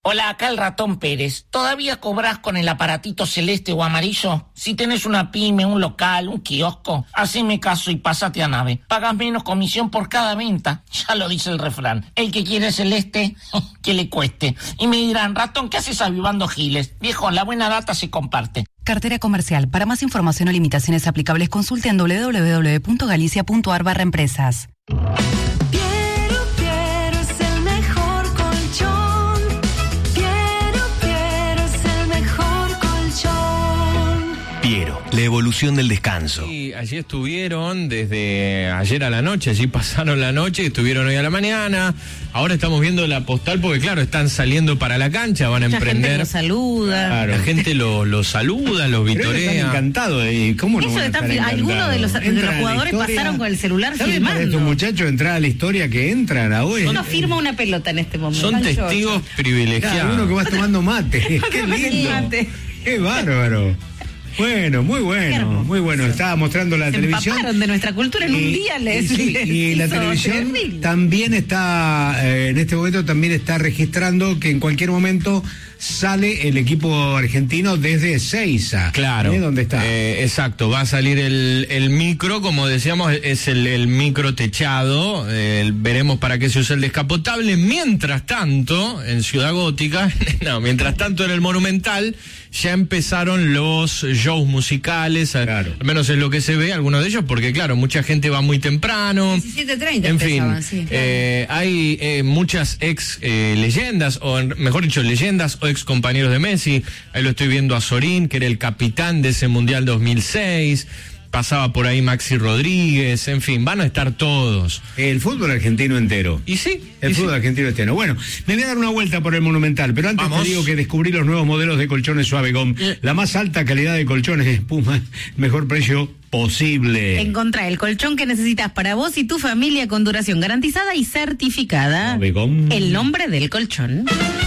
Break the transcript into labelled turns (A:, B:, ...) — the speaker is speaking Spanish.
A: Hola, acá el Ratón Pérez. ¿Todavía cobrás con el aparatito celeste o amarillo? Si tenés una pyme, un local, un kiosco, haceme caso y pásate a Nave. Pagas menos comisión por cada venta. Ya lo dice el refrán. El que quiere celeste, que le cueste. Y me dirán, Ratón, ¿qué haces avivando giles? Viejo, la buena data se comparte.
B: Cartera comercial. Para más información o limitaciones aplicables, consulte en www.galicia.ar/empresas.
C: Piero, la evolución del descanso.
D: Sí, allí estuvieron desde ayer a la noche, allí pasaron la noche, estuvieron hoy a la mañana. Ahora estamos viendo la postal porque, claro, están saliendo para la cancha, van a emprender.
E: La gente los saluda.
D: Claro, la gente los saluda, los vitorea.
F: Están encantados. ¿Cómo no?
E: Algunos de los jugadores pasaron con el celular filmando.
F: Para estos muchachos entrar a la historia que entran a hoy.
E: Uno firma una pelota en este momento.
D: Son testigos privilegiados.
F: Claro, uno que va tomando mate. Qué lindo. Qué bárbaro. Bueno, muy bueno, muy bueno. Estaba mostrando la televisión.
E: Se empaparon de nuestra cultura en un día,
F: y la televisión terrible. También está, en este momento también está registrando que en cualquier momento sale el equipo argentino desde Ezeiza.
D: Claro.
F: ¿Dónde está?
D: Exacto, va a salir el micro, como decíamos, es el micro techado. Veremos para qué se usa el descapotable. Mientras tanto, en Ciudad Gótica, mientras tanto en el Monumental, ya empezaron los shows musicales, claro. Al menos es lo que se ve, algunos de ellos, porque claro, mucha gente va muy temprano.
E: 17:30
D: en fin,
E: sí, claro.
D: Hay muchas ex leyendas, o mejor dicho, leyendas o ex compañeros de Messi. Ahí lo estoy viendo a Sorín, que era el capitán de ese Mundial 2006. Pasaba por ahí Maxi Rodríguez, en fin, van a estar todos.
F: El fútbol argentino entero.
D: ¿Y sí?
F: El fútbol argentino entero. Bueno, me voy a dar una vuelta por el Monumental, pero antes te digo que descubrí los nuevos modelos de colchones Suavegom. La más alta calidad de colchones, espuma, mejor precio posible.
E: Encontrá el colchón que necesitas para vos y tu familia con duración garantizada y certificada.
F: Suavegom.
E: El nombre del colchón.